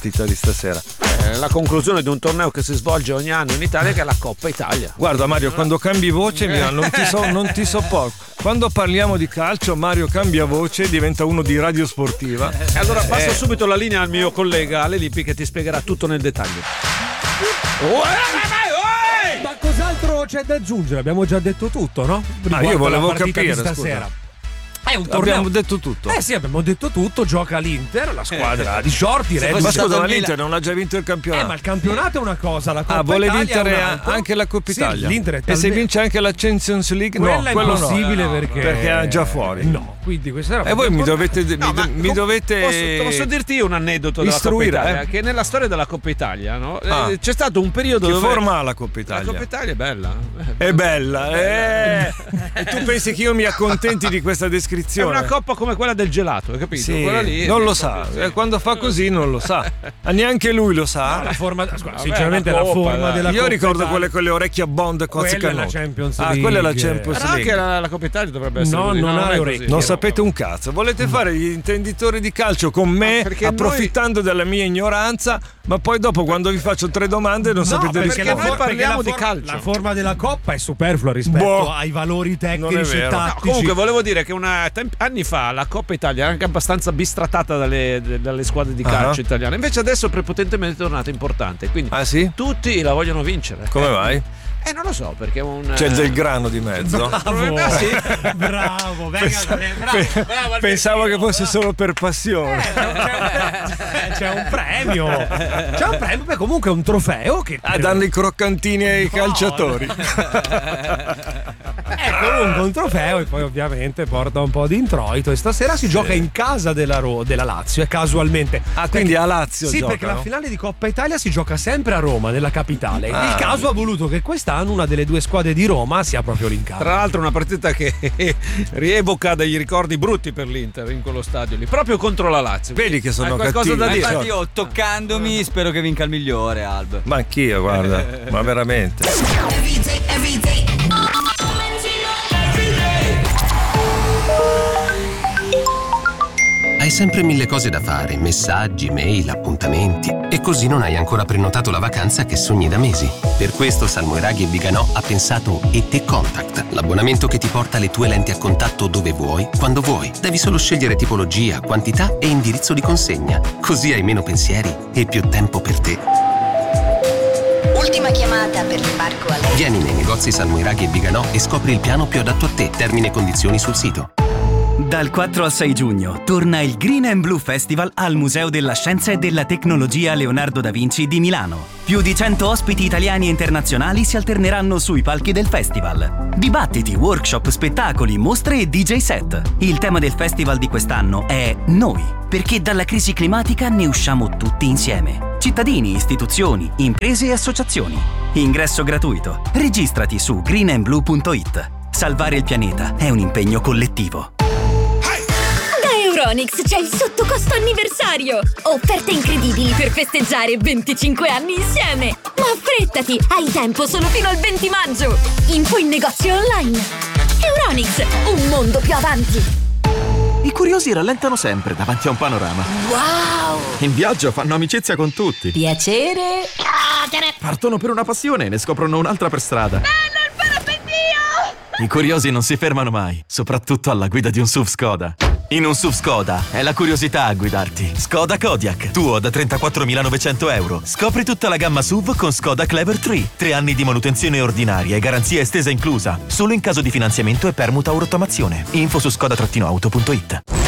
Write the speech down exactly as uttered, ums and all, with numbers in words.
partita di stasera? Eh, la conclusione di un torneo che si svolge ogni anno in Italia, che è la Coppa Italia. Guarda Mario, quando cambi voce mi- non ti, so, non ti sopporto. Quando parliamo di calcio Mario cambia voce, diventa uno di Radio Sportiva. E allora passo Eh. subito la linea al mio collega Ale Lippi che ti spiegherà tutto nel dettaglio. Oh, Ma cos'altro c'è da aggiungere? Abbiamo già detto tutto, no? Riguardo io volevo la partita capire, di stasera. scusa. È un torneo. Abbiamo detto tutto. Eh sì, abbiamo detto tutto. Gioca l'Inter, la squadra di Shorty. Ma Reduce- scusa, ma l'Inter non ha già vinto il Eh, campionato? ma il campionato è una cosa, la Coppa Ah, vuole Italia vincere è un altro. anche la Coppa Sì, Italia. l'Inter è E se talmente- vince anche la Champions League? Quella no, è quello impossibile no. perché Perché è già fuori. No, quindi questa era E voi mi dovete, mi, No, ma mi com- dovete posso, posso dirti io un aneddoto della Coppa istruire, Italia? eh? Che nella storia della Coppa Italia, no? Eh, Ah. c'è stato un periodo Che dove forma ha la Coppa la Italia? Coppa Italia è bella. È bella, eh. E tu pensi che io mi accontenti di questa È descrizione? una coppa come quella del gelato, hai capito? Sì, Quella lì non è- lo sa. Eh, Quando fa così non lo sa. Ah, neanche lui lo sa. la forma, scusa, Vabbè, sinceramente la la Coppa, forma dai. della Io Coppa ricordo Italia- quelle con le orecchie a Bond e cozze Quella è la canone. Champions Ah, League. quella è la Champions Però anche League. la, la Coppa Italia dovrebbe essere No, così. non ha è le così. orecchie. Non sapete un cazzo, volete fare gli intenditori di calcio con me, perché approfittando della mia ignoranza, ma poi dopo quando vi faccio tre domande non No, sapete perché rispondere. noi la for- parliamo perché la di for- calcio. La forma della Coppa è superflua rispetto Boh. ai valori Non è tecnici e vero. No, tattici. comunque volevo dire che una, temp- anni fa la Coppa Italia era anche abbastanza bistrattata dalle, de- dalle squadre di calcio Ah. italiane, invece adesso è prepotentemente tornata importante, quindi Ah sì? tutti la vogliono vincere. Come mai? Eh non lo so, perché è un C'è del grano di mezzo. Bravo, Ah, sì? bravo, venga, bravo, Pe- bravo, Pensavo che fosse solo per passione. C'è un, c'è un premio, c'è un premio, beh, comunque è un trofeo che Ah, danno i croccantini ai No. calciatori. è comunque un trofeo e poi ovviamente porta un po' di introito. E stasera si gioca in casa della, Ro- della Lazio, e casualmente. Ah, quindi a Lazio Sì, giocano? perché la finale di Coppa Italia si gioca sempre a Roma, nella capitale. Ah. Il caso ha voluto che quest'anno una delle due squadre di Roma sia proprio lì in casa. Tra l'altro una partita che rievoca degli ricordi brutti per l'Inter in quello stadio lì, proprio contro la Lazio. Vedi che sono Hai qualcosa cattivi. da Eh, dire? Infatti io toccandomi spero che vinca il migliore, Alb. Ma anch'io, guarda, ma veramente. Hai sempre mille cose da fare, messaggi, mail, appuntamenti e così non hai ancora prenotato la vacanza che sogni da mesi. Per questo Salmoiraghi e Viganò ha pensato E T Contact, l'abbonamento che ti porta le tue lenti a contatto dove vuoi, quando vuoi. Devi solo scegliere tipologia, quantità e indirizzo di consegna. Così hai meno pensieri e più tempo per te. Ultima chiamata per l'imbarco a lei. Vieni nei negozi Salmoiraghi e Viganò e scopri il piano più adatto a te. Termini e condizioni sul sito. Dal quattro al sei giugno torna il Green and Blue Festival al Museo della Scienza e della Tecnologia Leonardo da Vinci di Milano. Più di cento ospiti italiani e internazionali si alterneranno sui palchi del festival. Dibattiti, workshop, spettacoli, mostre e D J set. Il tema del festival di quest'anno è Noi, perché dalla crisi climatica ne usciamo tutti insieme. Cittadini, istituzioni, imprese e associazioni. Ingresso gratuito. Registrati su green and blue punto it. Salvare il pianeta è un impegno collettivo. Da Euronics c'è il sottocosto anniversario! Offerte incredibili per festeggiare venticinque anni insieme! Ma affrettati! Hai tempo solo fino al venti maggio! Info in negozio online! Euronics, un mondo più avanti! I curiosi rallentano sempre davanti a un panorama. Wow! In viaggio fanno amicizia con tutti. Piacere! Partono per una passione e ne scoprono un'altra per strada. Bello il parapendio! I curiosi non si fermano mai, soprattutto alla guida di un S U V Skoda. In un S U V Skoda è la curiosità a guidarti. Skoda Kodiaq, tuo da trentaquattromilanovecento euro. Scopri tutta la gamma S U V con Skoda Clever tre. Tre anni di manutenzione ordinaria e garanzia estesa inclusa. Solo in caso di finanziamento e permuta o rottamazione. Info su skoda auto punto it.